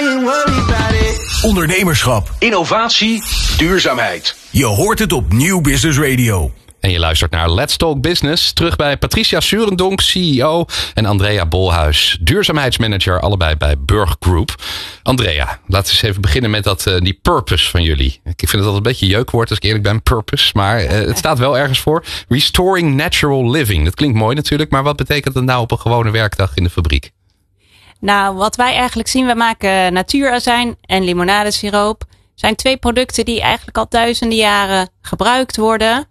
ain't worried about it. Ondernemerschap, innovatie, duurzaamheid. je hoort het op Nieuw Business Radio. En je luistert naar Let's Talk Business. Terug bij Patricia Surendonk, CEO. En Andrea Bolhuis, duurzaamheidsmanager. Allebei bij Burg Group. Andrea, laten we eens even beginnen met die purpose van jullie. Ik vind het altijd een beetje jeukwoord als ik eerlijk ben. Purpose. Maar het staat wel ergens voor. Restoring natural living. Dat klinkt mooi natuurlijk. Maar wat betekent dat nou op een gewone werkdag in de fabriek? Nou, wat wij eigenlijk zien. We maken natuurazijn en limonadesiroop. Zijn 2 producten die eigenlijk al duizenden jaren gebruikt worden.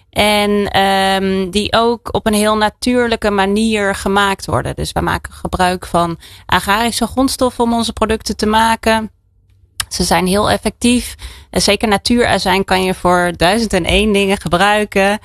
En die ook op een heel natuurlijke manier gemaakt worden. Dus wij maken gebruik van agrarische grondstoffen om onze producten te maken. Ze zijn heel effectief. En zeker natuurazijn kan je voor 1001 dingen gebruiken.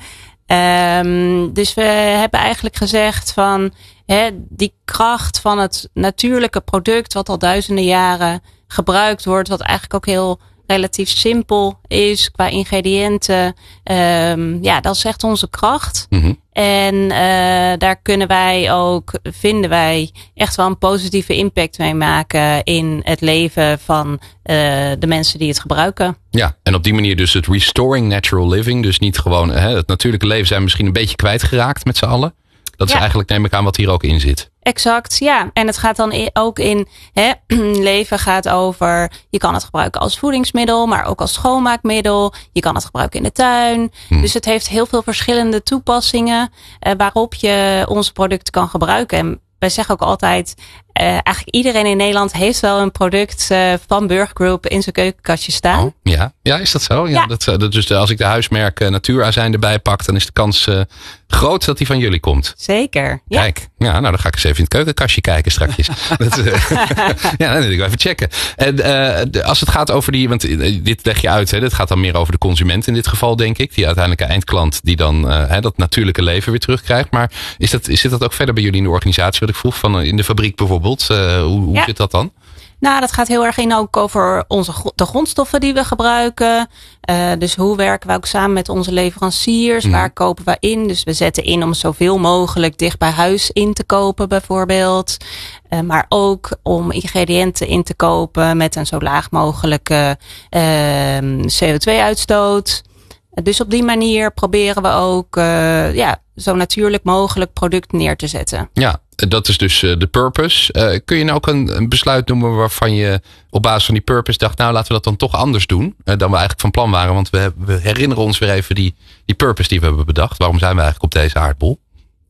Dus we hebben eigenlijk gezegd van die kracht van het natuurlijke product wat al duizenden jaren gebruikt wordt. Wat eigenlijk ook heel relatief simpel is qua ingrediënten. Dat is echt onze kracht. Mm-hmm. En daar kunnen wij ook, vinden wij, echt wel een positieve impact mee maken in het leven van de mensen die het gebruiken. Ja, en op die manier dus het restoring natural living. Dus niet gewoon het natuurlijke leven zijn misschien een beetje kwijtgeraakt met z'n allen. Dat is eigenlijk, neem ik aan, wat hier ook in zit. Exact, ja. En het gaat dan ook in leven gaat over, je kan het gebruiken als voedingsmiddel, maar ook als schoonmaakmiddel. Je kan het gebruiken in de tuin. Dus het heeft heel veel verschillende toepassingen waarop je onze producten kan gebruiken. En wij zeggen ook altijd, eigenlijk iedereen in Nederland heeft wel een product van Burg Group in zijn keukenkastje staan. Oh, ja, is dat zo? Ja. Dus als ik de huismerk natuurazijn erbij pak, dan is de kans groot dat die van jullie komt. Zeker. Ja. Kijk, nou dan ga ik eens even in het keukenkastje kijken straks. Dat wil ik even checken. En als het gaat over want dit leg je uit, dit gaat dan meer over de consument in dit geval, denk ik. Die uiteindelijke eindklant die dan dat natuurlijke leven weer terugkrijgt. Maar zit dat ook verder bij jullie in de organisatie, wat ik vroeg, van in de fabriek bijvoorbeeld? Hoe zit dat dan? Nou, dat gaat heel erg in ook over de grondstoffen die we gebruiken. Dus hoe werken we ook samen met onze leveranciers? Waar kopen we in? Dus we zetten in om zoveel mogelijk dicht bij huis in te kopen bijvoorbeeld. Maar ook om ingrediënten in te kopen met een zo laag mogelijke CO2-uitstoot. Dus op die manier proberen we ook zo natuurlijk mogelijk product neer te zetten. Ja, dat is dus de purpose. Kun je nou ook een besluit noemen waarvan je op basis van die purpose dacht, nou laten we dat dan toch anders doen dan we eigenlijk van plan waren. Want we herinneren ons weer even die purpose die we hebben bedacht. Waarom zijn we eigenlijk op deze aardbol?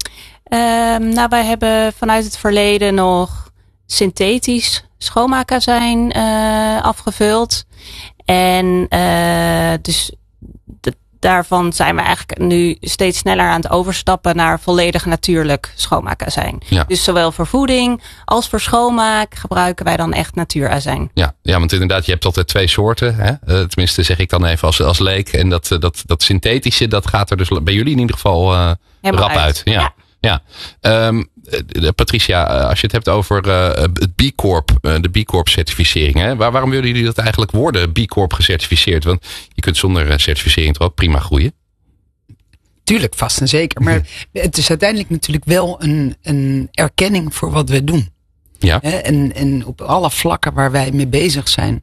Wij hebben vanuit het verleden nog synthetisch schoonmaakazijn afgevuld. En dus daarvan zijn we eigenlijk nu steeds sneller aan het overstappen naar volledig natuurlijk schoonmaakazijn. Ja. Dus zowel voor voeding als voor schoonmaak gebruiken wij dan echt natuurazijn. Ja, want inderdaad, je hebt altijd 2 soorten. Hè? Tenminste zeg ik dan even als leek. En dat synthetische, dat gaat er dus bij jullie in ieder geval rap uit. Ja. Patricia, als je het hebt over het B Corp, de B Corp certificering. Hè? Waarom willen jullie dat eigenlijk worden, B Corp gecertificeerd? Want je kunt zonder certificering toch ook prima groeien? Tuurlijk, vast en zeker. Maar het is uiteindelijk natuurlijk wel een erkenning voor wat we doen. Ja. En op alle vlakken waar wij mee bezig zijn,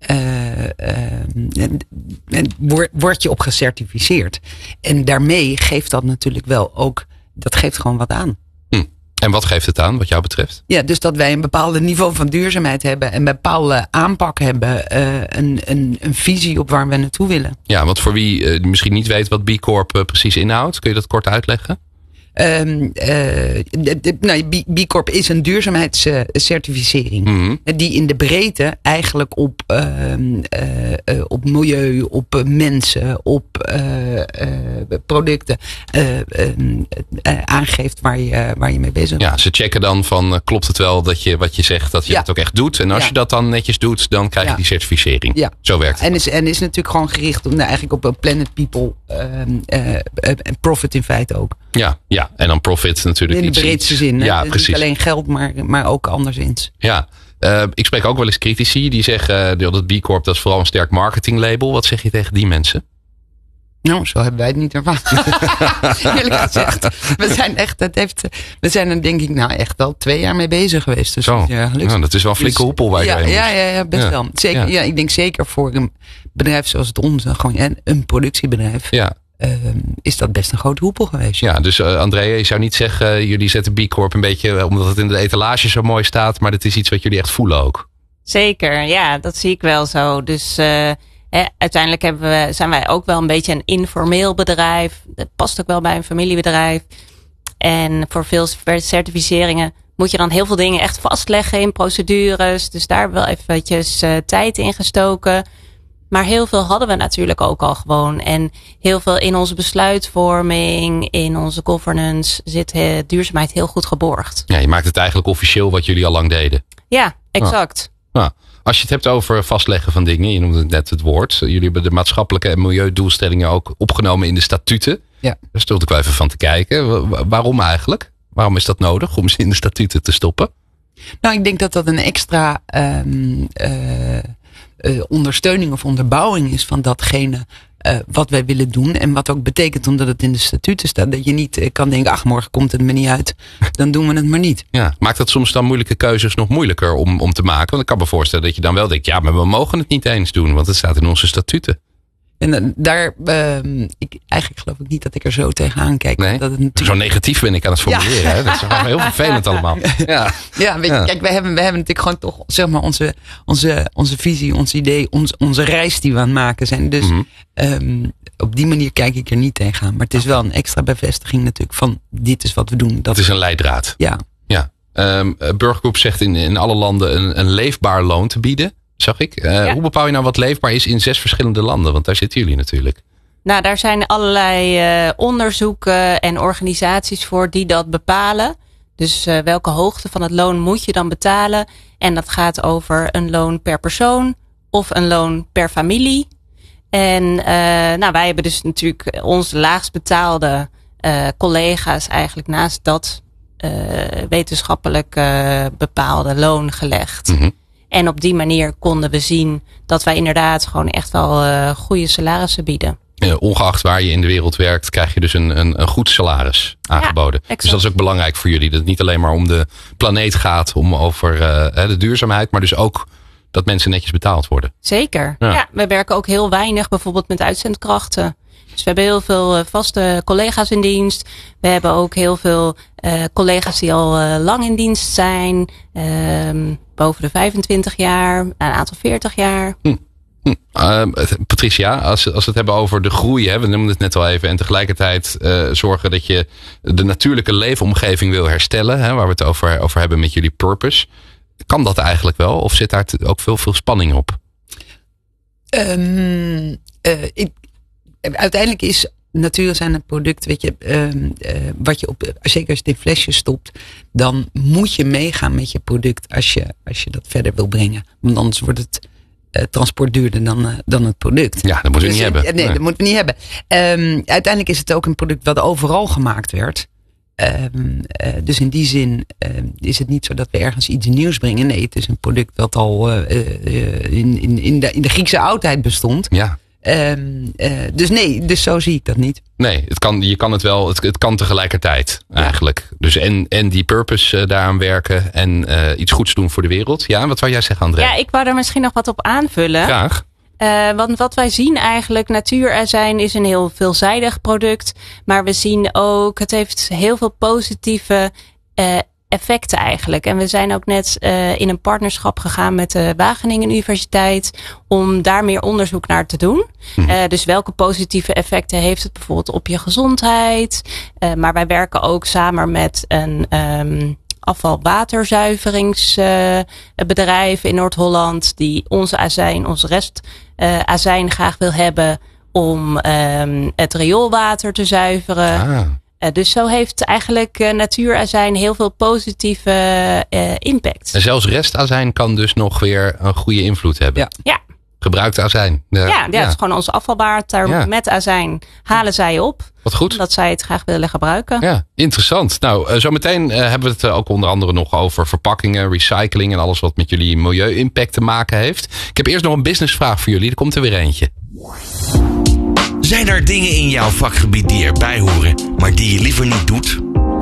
word je op gecertificeerd. En daarmee geeft dat natuurlijk wel ook, dat geeft gewoon wat aan. En wat geeft het aan wat jou betreft? Ja, dus dat wij een bepaald niveau van duurzaamheid hebben. Een bepaalde aanpak hebben. Een visie op waar we naartoe willen. Ja, want voor wie misschien niet weet wat B Corp precies inhoudt. Kun je dat kort uitleggen? B Corp is een duurzaamheidscertificering. Mm-hmm. Die in de breedte eigenlijk op milieu, op mensen, op producten aangeeft waar je mee bezig bent. Ja, ze checken dan van klopt het wel dat je wat je zegt dat je het ook echt doet. En als je dat dan netjes doet, dan krijg je die certificering. Ja. Zo werkt het. En is natuurlijk gewoon gericht op, eigenlijk op een planet people en profit in feite ook. Ja. En dan profit natuurlijk in de breedste zin. Ja, dus precies. Niet alleen geld, maar ook anderszins. Ja, ik spreek ook wel eens critici die zeggen dat B Corp dat is vooral een sterk marketinglabel. Wat zeg je tegen die mensen? Nou, zo hebben wij het niet ervaren. Eerlijk gezegd. We zijn er denk ik echt al 2 jaar mee bezig geweest. Dus zo, dat is wel een flinke hoepel waar je heen moet. Ja, best wel. Zeker, ja, ik denk zeker voor een bedrijf zoals het onze, gewoon een productiebedrijf. Ja. Is dat best een grote hoepel geweest. Ja, dus Andrea, je zou niet zeggen, jullie zetten B Corp een beetje omdat het in de etalage zo mooi staat, maar dat is iets wat jullie echt voelen ook. Zeker, ja, dat zie ik wel zo. Dus uiteindelijk zijn wij ook wel een beetje een informeel bedrijf. Dat past ook wel bij een familiebedrijf. En voor veel certificeringen moet je dan heel veel dingen echt vastleggen in procedures. Dus daar hebben we wel eventjes tijd in gestoken. Maar heel veel hadden we natuurlijk ook al gewoon. En heel veel in onze besluitvorming, in onze governance zit duurzaamheid heel goed geborgd. Ja, je maakt het eigenlijk officieel wat jullie al lang deden. Ja, exact. Nou, als je het hebt over vastleggen van dingen, je noemde het net het woord. Jullie hebben de maatschappelijke en milieudoelstellingen ook opgenomen in de statuten. Ja. Daar stond ik wel even van te kijken. Waarom eigenlijk? Waarom is dat nodig om ze in de statuten te stoppen? Nou, ik denk dat dat een extra ondersteuning of onderbouwing is van datgene wat wij willen doen. En wat ook betekent omdat het in de statuten staat. Dat je niet kan denken, morgen komt het me niet uit. Dan doen we het maar niet. Ja, maakt dat soms dan moeilijke keuzes nog moeilijker om te maken? Want ik kan me voorstellen dat je dan wel denkt, ja, maar we mogen het niet eens doen. Want het staat in onze statuten. En daar, eigenlijk geloof ik niet dat ik er zo tegenaan kijk. Nee? Dat het natuurlijk... Zo negatief ben ik aan het formuleren. Ja. Hè? Dat is gewoon heel vervelend allemaal. Ja, weet je, kijk, we hebben natuurlijk gewoon toch, zeg maar, onze visie, ons idee, onze reis die we aan het maken zijn. Dus op die manier kijk ik er niet tegenaan. Maar het is wel een extra bevestiging natuurlijk van dit is wat we doen. Dat is een leidraad. Ja. Burger Group zegt in alle landen een leefbaar loon te bieden. Zag ik. Hoe bepaal je nou wat leefbaar is in 6 verschillende landen? Want daar zitten jullie natuurlijk. Nou, daar zijn allerlei onderzoeken en organisaties voor die dat bepalen. Dus welke hoogte van het loon moet je dan betalen? En dat gaat over een loon per persoon of een loon per familie. En wij hebben dus natuurlijk onze laagst betaalde collega's eigenlijk naast dat wetenschappelijk bepaalde loon gelegd. Mm-hmm. En op die manier konden we zien dat wij inderdaad gewoon echt wel goede salarissen bieden. Ongeacht waar je in de wereld werkt, krijg je dus een goed salaris aangeboden. Ja, dus dat is ook belangrijk voor jullie. Dat het niet alleen maar om de planeet gaat, om over de duurzaamheid, maar dus ook dat mensen netjes betaald worden. Zeker. Ja, we werken ook heel weinig bijvoorbeeld met uitzendkrachten. Dus we hebben heel veel vaste collega's in dienst. We hebben ook heel veel collega's die al lang in dienst zijn. Boven de 25 jaar, een aantal 40 jaar. Patricia, als we het hebben over de groei, we noemden het net al even, en tegelijkertijd zorgen dat je de natuurlijke leefomgeving wil herstellen, waar we het over hebben met jullie purpose. Kan dat eigenlijk wel? Of zit daar ook veel spanning op? Uiteindelijk is natuur zijn het product, weet je, wat je zeker als je het in flesjes stopt, dan moet je meegaan met je product als je dat verder wil brengen. Want anders wordt het transport duurder dan het product. Ja, dat moeten we niet hebben. Nee, dat moeten we niet hebben. Uiteindelijk is het ook een product wat overal gemaakt werd. Dus in die zin is het niet zo dat we ergens iets nieuws brengen. Nee, het is een product dat al in de Griekse oudheid bestond. Ja. Dus zo zie ik dat niet. Nee, je kan het wel. Het kan tegelijkertijd eigenlijk. Dus en die purpose daaraan werken en iets goeds doen voor de wereld. Ja, wat wou jij zeggen, André? Ja, ik wou daar misschien nog wat op aanvullen. Graag. Want wat wij zien eigenlijk, natuurazijn is een heel veelzijdig product. Maar we zien ook, het heeft heel veel positieve effecten eigenlijk. En we zijn ook net in een partnerschap gegaan met de Wageningen Universiteit om daar meer onderzoek naar te doen. Dus welke positieve effecten heeft het bijvoorbeeld op je gezondheid? Maar wij werken ook samen met een afvalwaterzuiveringsbedrijf in Noord-Holland die onze azijn, onze restazijn graag wil hebben om het rioolwater te zuiveren. Dus zo heeft eigenlijk natuurazijn heel veel positieve impact. En zelfs restazijn kan dus nog weer een goede invloed hebben. Ja. Gebruikte azijn. Ja, dat is gewoon ons afvalwater met azijn halen zij op. Wat goed. Omdat zij het graag willen gebruiken. Ja, interessant. Nou, zometeen hebben we het ook onder andere nog over verpakkingen, recycling en alles wat met jullie milieu-impact te maken heeft. Ik heb eerst nog een businessvraag voor jullie. Er komt er weer eentje. Zijn er dingen in jouw vakgebied die erbij horen, maar die je liever niet doet?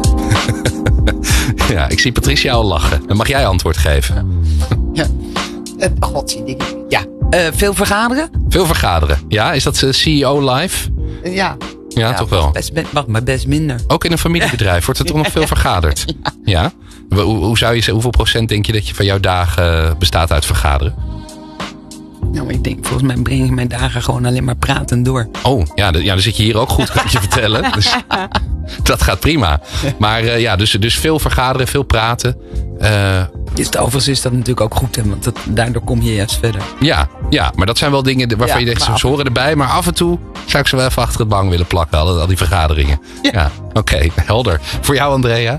Ja, ik zie Patricia al lachen. Dan mag jij antwoord geven. Ja. Ja. Veel vergaderen? Veel vergaderen. Ja, is dat CEO live? Ja. Ja, toch wel. Mag maar best minder. Ook in een familiebedrijf wordt er toch nog veel vergaderd? Ja. Hoeveel procent denk je dat je van jouw dagen bestaat uit vergaderen? Nou, ik denk, volgens mij breng ik mijn dagen gewoon alleen maar praten door. Oh, ja, dan zit je hier ook goed, kan ik je vertellen. Dus, dat gaat prima. Maar dus veel vergaderen, veel praten. Overigens is dat natuurlijk ook goed, hè, want daardoor kom je juist verder. Ja, maar dat zijn wel dingen waarvan je denkt, ze horen erbij. Maar af en toe zou ik ze wel even achter het bank willen plakken, al die vergaderingen. Ja. Oké, helder. Voor jou, Andrea?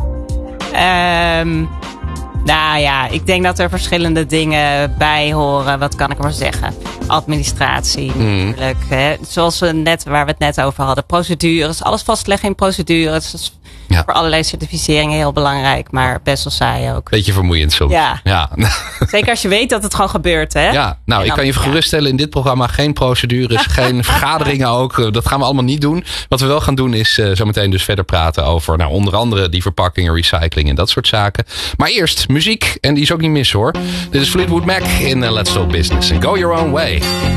Nou ja, ik denk dat er verschillende dingen bij horen. Wat kan ik maar zeggen? Administratie natuurlijk. Hè. Zoals waar we het net over hadden. Procedures, alles vastleggen in procedures. Dat is voor allerlei certificeringen heel belangrijk. Maar best wel saai ook. Beetje vermoeiend soms. Ja. Zeker als je weet dat het gewoon gebeurt. Hè? Ja, nou ik kan je geruststellen in dit programma geen procedures. Geen vergaderingen ook. Dat gaan we allemaal niet doen. Wat we wel gaan doen is zometeen dus verder praten over onder andere die verpakkingen, recycling en dat soort zaken. Maar eerst muziek. En die is ook niet mis hoor. Dit is Fleetwood Mac in Let's Talk Business. And go your own way.